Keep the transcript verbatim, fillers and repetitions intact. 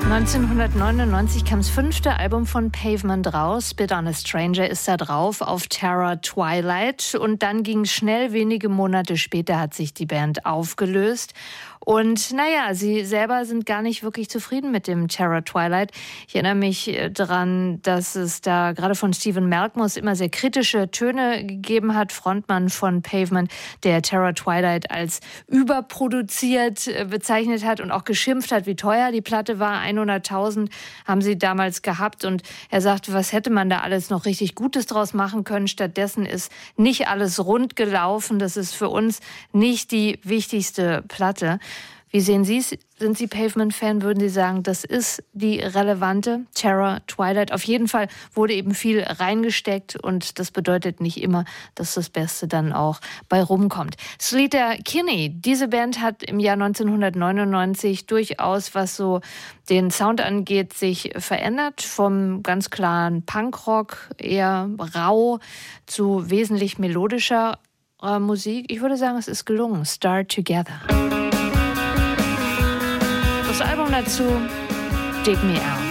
neunzehnhundertneunundneunzig kam das fünfte Album von Pavement raus. Spit on a Stranger ist da drauf, auf Terror Twilight. Und dann ging es schnell, wenige Monate später hat sich die Band aufgelöst. Und naja, sie selber sind gar nicht wirklich zufrieden mit dem Terror Twilight. Ich erinnere mich daran, dass es da gerade von Stephen Malkmus immer sehr kritische Töne gegeben hat, Frontmann von Pavement, der Terror Twilight als überproduziert bezeichnet hat und auch geschimpft hat, wie teuer die Platte war. hunderttausend haben sie damals gehabt. Und er sagt, was hätte man da alles noch richtig Gutes draus machen können? Stattdessen ist nicht alles rund gelaufen. Das ist für uns nicht die wichtigste Platte. Wie sehen Sie es? Sind Sie Pavement-Fan? Würden Sie sagen, das ist die relevante Terror Twilight? Auf jeden Fall wurde eben viel reingesteckt und das bedeutet nicht immer, dass das Beste dann auch bei rumkommt. Sleater-Kinney, diese Band hat im Jahr neunzehnhundertneunundneunzig durchaus, was so den Sound angeht, sich verändert. Vom ganz klaren Punkrock, eher rau, zu wesentlich melodischer äh, Musik. Ich würde sagen, es ist gelungen. Start Together. Das Album dazu, Dig Me Out.